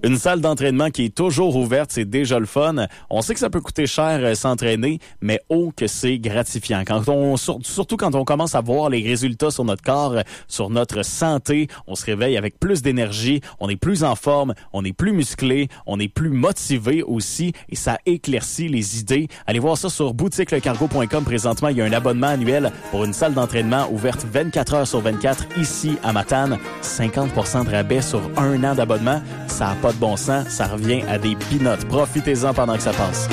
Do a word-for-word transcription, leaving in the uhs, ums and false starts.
Une salle d'entraînement qui est toujours ouverte, c'est déjà le fun. On sait que ça peut coûter cher euh, s'entraîner, mais oh que c'est gratifiant. Quand on, surtout quand on commence à voir les résultats sur notre corps, sur notre santé, on se réveille avec plus d'énergie, on est plus en forme, on est plus musclé, on est plus motivé aussi et ça éclaircit les idées. Allez voir ça sur boutique le cargo point com. Présentement, il y a un abonnement annuel pour une salle d'entraînement ouverte vingt-quatre heures sur vingt-quatre ici à Matane. cinquante pour cent de rabais sur un an d'abonnement. Ça n'a pas de bon sens, ça revient à des peanuts. Profitez-en pendant que ça passe.